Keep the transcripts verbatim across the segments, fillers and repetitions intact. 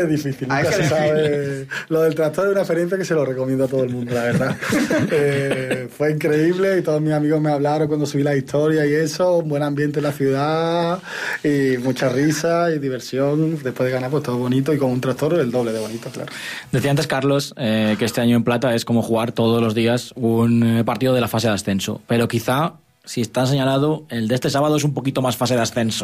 Es difícil, nunca se sabe. Lo del tractor es una experiencia que se lo recomiendo a todo el mundo, la verdad. eh, fue increíble y todos mis amigos me hablaron cuando subí la historia y eso, un buen ambiente en la ciudad y mucha risa y diversión. Después de ganar, pues todo bonito y con un tractor el doble de bonito, claro. Decía antes Carlos eh, que este año en Plata es como jugar todos los días un eh, partido de la fase de ascenso, pero quizá, si está señalado, el de este sábado es un poquito más fase de ascenso.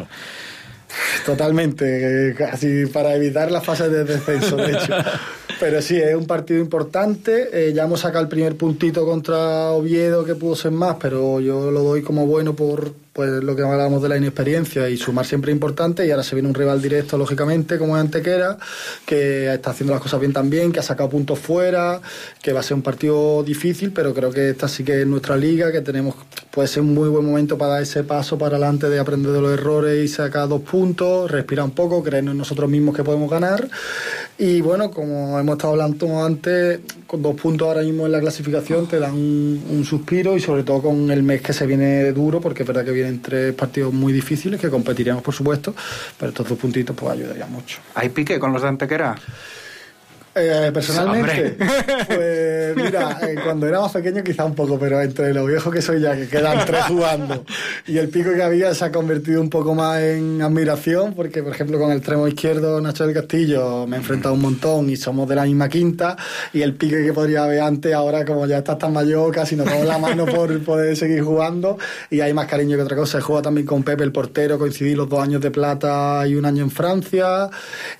Totalmente, casi para evitar la fase de descenso, de hecho. Pero sí, es un partido importante. Eh, ya hemos sacado el primer puntito contra Oviedo, que pudo ser más, pero yo lo doy como bueno por pues lo que hablábamos de la inexperiencia, y sumar siempre es importante. Y ahora se viene un rival directo, lógicamente, como es Antequera, que está haciendo las cosas bien también, que ha sacado puntos fuera, que va a ser un partido difícil, pero creo que esta sí que es nuestra liga, que tenemos, puede ser un muy buen momento para dar ese paso para adelante de aprender de los errores y sacar dos puntos, respirar un poco, creernos en nosotros mismos que podemos ganar. Y bueno, como hemos estado hablando antes, con dos puntos ahora mismo en la clasificación te dan un, un suspiro, y sobre todo con el mes que se viene duro, porque es verdad que vienen tres partidos muy difíciles que competiríamos, por supuesto, pero estos dos puntitos pues ayudarían mucho. ¿Hay pique con los de Antequera? Eh, personalmente, pues mira, eh, cuando era más pequeño quizá un poco, pero entre lo viejo que soy ya, que quedan tres jugando, y el pico que había se ha convertido un poco más en admiración, porque por ejemplo con el extremo izquierdo Nacho del Castillo me he enfrentado un montón y somos de la misma quinta, y el pique que podría haber antes, ahora como ya estás tan mayor, casi nos damos la mano por poder seguir jugando, y hay más cariño que otra cosa. He jugado también con Pepe, el portero, coincidí los dos años de Plata y un año en Francia,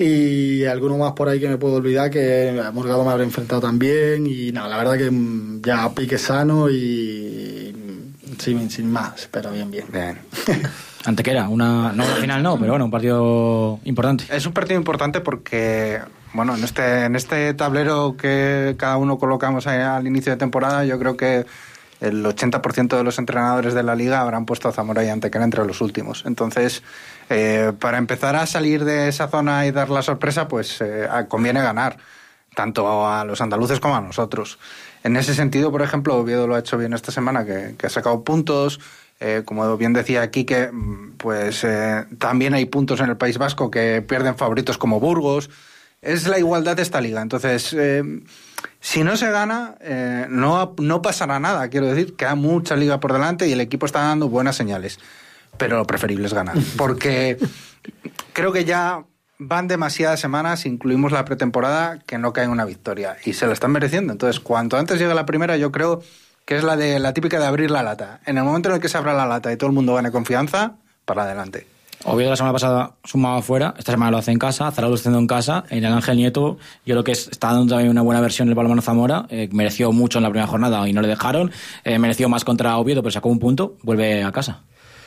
y alguno más por ahí que me puedo olvidar, que a Morgado me habré enfrentado también, y nada, la verdad que ya pique sano y sin, sin más, pero bien, bien. Bien. Antequera, una, no una final no, pero bueno, un partido importante. Es un partido importante porque, bueno, en este, en este tablero que cada uno colocamos ahí al inicio de temporada, yo creo que el ochenta por ciento de los entrenadores de la liga habrán puesto a Zamora y Antequera entre los últimos. Entonces, eh, para empezar a salir de esa zona y dar la sorpresa, pues eh, conviene ganar, tanto a los andaluces como a nosotros. En ese sentido, por ejemplo, Oviedo lo ha hecho bien esta semana, que, que ha sacado puntos. Eh, como bien decía aquí, que pues eh, también hay puntos en el País Vasco que pierden favoritos como Burgos. Es la igualdad de esta liga. Entonces, eh, si no se gana, eh, no, no pasará nada. Quiero decir, queda mucha liga por delante y el equipo está dando buenas señales. Pero lo preferible es ganar. Porque creo que ya van demasiadas semanas, incluimos la pretemporada, que no cae una victoria. Y se la están mereciendo. Entonces, cuanto antes llegue la primera, yo creo que es la de la típica de abrir la lata. En el momento en el que se abra la lata y todo el mundo gane confianza, para adelante. Oviedo la semana pasada sumaba fuera, esta semana lo hace en casa, Zaragoza lo está haciendo en casa. En el Ángel Nieto, yo creo que está dando también una buena versión el balonmano Zamora. Eh, mereció mucho en la primera jornada y no le dejaron. Eh, mereció más contra Oviedo, pero sacó un punto, vuelve a casa.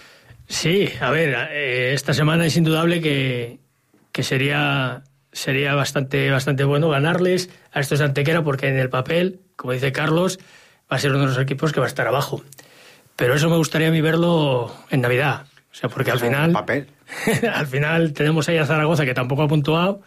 Sí, a ver, eh, esta semana es indudable que, que sería, sería bastante, bastante bueno ganarles a estos de Antequera, porque en el papel, como dice Carlos, va a ser uno de los equipos que va a estar abajo. Pero eso me gustaría a mí verlo en Navidad. O sea, porque al final, papel. al final tenemos ahí a Zaragoza, que tampoco ha puntuado,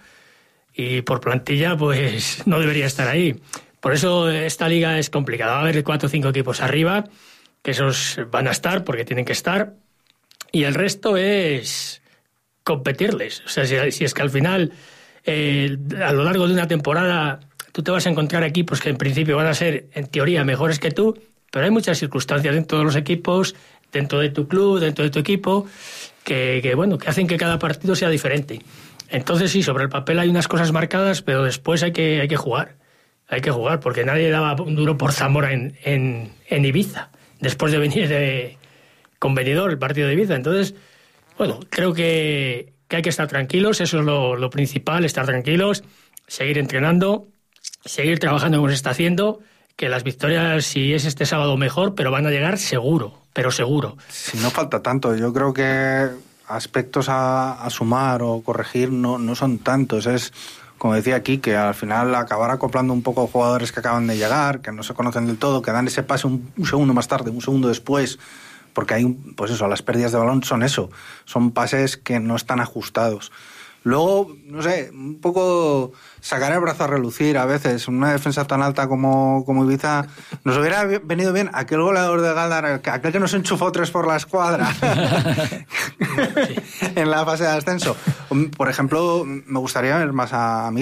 y por plantilla pues no debería estar ahí. Por eso esta liga es complicada. Va a haber cuatro o cinco equipos arriba, que esos van a estar porque tienen que estar, y el resto es competirles. O sea, si, si es que al final, eh, a lo largo de una temporada, tú te vas a encontrar equipos que en principio van a ser, en teoría, mejores que tú, pero hay muchas circunstancias dentro de los equipos, dentro de tu club, dentro de tu equipo, que, que bueno, que hacen que cada partido sea diferente. Entonces sí, sobre el papel hay unas cosas marcadas, pero después hay que, hay que jugar. Hay que jugar, porque nadie daba un duro por Zamora en, en, en Ibiza, después de venir de, con Benidorm, el partido de Ibiza. Entonces, bueno, creo que, que hay que estar tranquilos, eso es lo, lo principal, estar tranquilos, seguir entrenando, seguir trabajando como se está haciendo, que las victorias, si es este sábado, mejor, pero van a llegar seguro, pero seguro. Si no falta tanto, yo creo que aspectos a, a sumar o corregir no, no son tantos. Es, como decía aquí, que al final acabar acoplando un poco jugadores que acaban de llegar, que no se conocen del todo, que dan ese pase un, un segundo más tarde, un segundo después, porque hay, pues eso, las pérdidas de balón son eso, son pases que no están ajustados. Luego, no sé, un poco sacar el brazo a relucir a veces. Una defensa tan alta como, como Ibiza, nos hubiera venido bien aquel goleador de Galdar, aquel que nos enchufó tres por la escuadra en la fase de ascenso. Por ejemplo, me gustaría ver más a, a mí